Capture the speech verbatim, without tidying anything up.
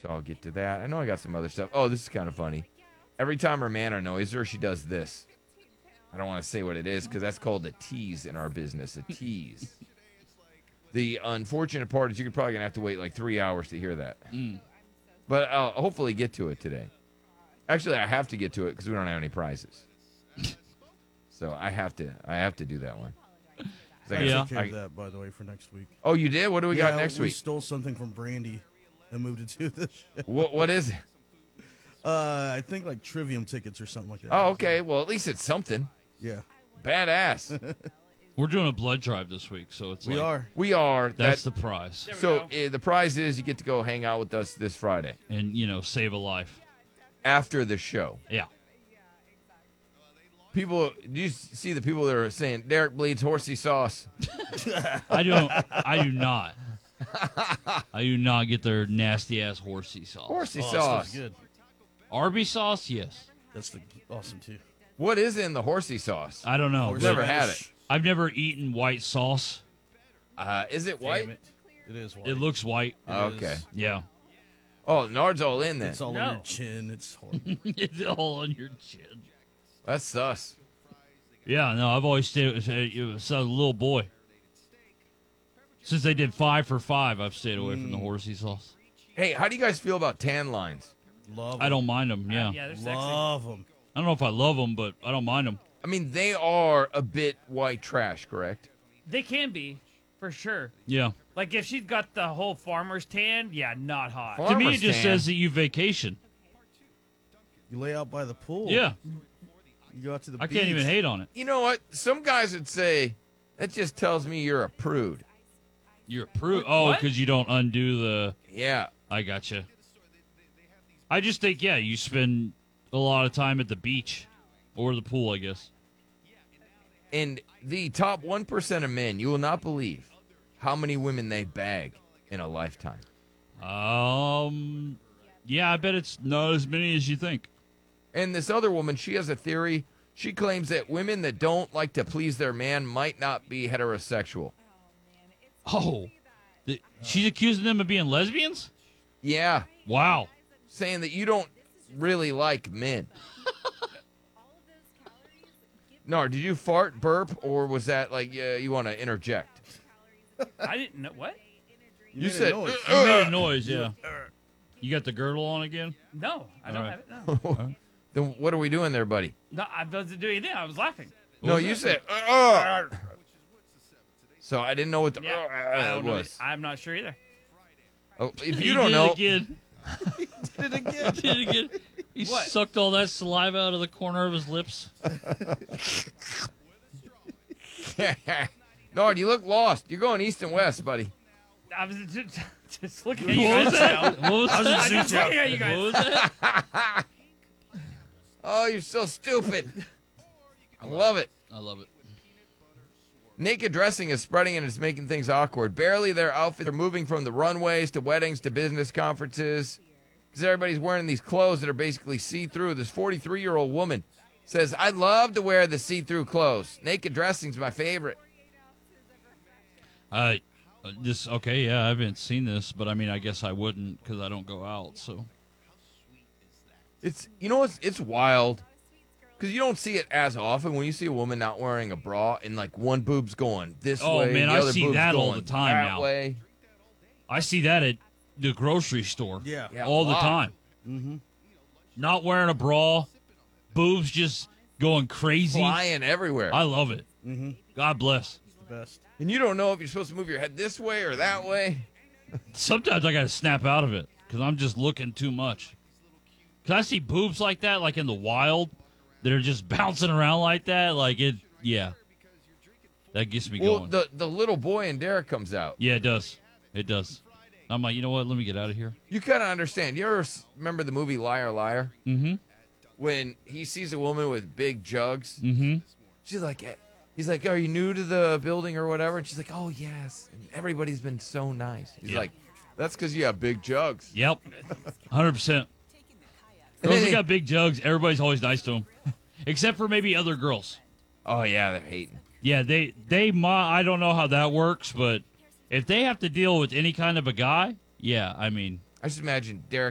So I'll get to that. I know I got some other stuff. Oh, this is kind of funny. Every time her man annoys her, she does this. I don't want to say what it is because that's called a tease in our business. A tease. The unfortunate part is you're probably going to have to wait like three hours to hear that. Mm. But I'll hopefully get to it today. Actually, I have to get to it because we don't have any prizes. So I have to I have to do that one. I Yeah. took care I- of that, by the way, for next week. Oh, you did? What do we yeah, got next we week? stole something from Brandy and moved it to this show. What What is it? Uh, I think like Trivium tickets or something like that. Oh, okay. Well, at least it's something. Yeah, Badass. We're doing a blood drive this week, so it's we like, are. We are. That's That, the prize. so uh, the prize is you get to go hang out with us this Friday And, you know, save a life. after the show. Yeah. People, do you see the people that are saying Derek bleeds horsey sauce? I don't. I do not. I do not get their nasty ass horsey sauce. Horsey Oh, that stuff's sauce. good. Arby's sauce, yes. That's the awesome too. What is in the horsey sauce? I don't know. Horse but never had radish. it. I've never eaten white sauce. Uh, is it white? Damn it. It is white. It looks white. It Okay. is. Yeah. Oh, Nard's all in then. It's all No. on your chin. It's horrible. It's all on your chin. That's sus. Yeah, no, I've always stayed with it was a little boy. Since they did five for five, I've stayed away from the horsey sauce. Hey, how do you guys feel about tan lines? Love I 'em. don't mind them. Yeah. Yeah, they're sexy. Love them. I don't know if I love them, but I don't mind them. I mean, they are a bit white trash, correct? They can be, for sure. Yeah. Like if she's got the whole farmer's tan, yeah, not hot. Farm- To me, it Farmer's just tan. says that you vacation. You lay out by the pool. Yeah. You go out to the I beach. can't even hate on it. You know what? Some guys would say that just tells me you're a prude. You're a prude. Oh, What? because you don't undo the. Yeah. I gotcha. I just think, yeah, you spend a lot of time at the beach or the pool, I guess. And the top one percent of men, you will not believe how many women they bag in a lifetime. Um, yeah, I bet it's not as many as you think. And this other woman, she has a theory. She claims that women that don't like to please their man might not be heterosexual. Oh, the, she's accusing them of being lesbians? Yeah. Wow. Saying that you don't really like men. No, did you fart, burp, or was that like uh, you want to interject? I didn't know what. You made a said, noise. You made a noise, yeah. You got the girdle on again? No, I don't All right. have it. No, Then what are we doing there, buddy? no I wasn't doing anything. I was laughing. No, you said, "Uh." So I didn't know what the Yeah, uh, I don't know. was. I'm not sure either. Oh, if He you don't did know, it again. Did it again. He did it again. He What? sucked all that saliva out of the corner of his lips. no, you look lost. You're going east and west, buddy. I was just, just looking at you What was guys. that? What was I was that? in just Zoot looking at you What guys. was that? Oh, you're so stupid. I love it. I love it. Naked dressing is spreading and it's making things awkward. Barely their outfits are moving from the runways to weddings to business conferences because everybody's wearing these clothes that are basically see-through. This forty-three-year-old woman says, I love to wear the see-through clothes. Naked dressing's my favorite. I uh, this okay, yeah, I haven't seen this, but I mean, I guess I wouldn't because I don't go out. So It's, you know, it's, it's wild because you don't see it as often when you see a woman not wearing a bra and like one boob's going this Oh, way. man, the I other see boob's that all going the time that now. way. I see that at the grocery store Yeah. Yeah, all a the lot. time. Mm-hmm. Not wearing a bra, boobs just going crazy. Flying everywhere. I love it. Mm-hmm. God bless. The best. And you don't know if you're supposed to move your head this way or that way. Sometimes I gotta snap out of it because I'm just looking too much. Cause I see boobs like that, like in the wild, that are just bouncing around like that. Like it, yeah. That gets me Well, going. the, the little boy in Derek comes out. yeah, it does. It does. I'm like, you know what? Let me get out of here. You kind of understand. You ever s- remember the movie Liar Liar? Mm-hmm. When he sees a woman with big jugs, Mm-hmm. she's like, eh, he's like, are you new to the building or whatever? And she's like, oh, yes. And everybody's been so nice. He's Yeah. like, that's because you have big jugs. Yep. one hundred percent. Girls that got big jugs, everybody's always nice to them. Except for maybe other girls. Oh, yeah, they're hating. Yeah, they, they, ma- I don't know how that works, but if they have to deal with any kind of a guy, yeah, I mean, I just imagine Derek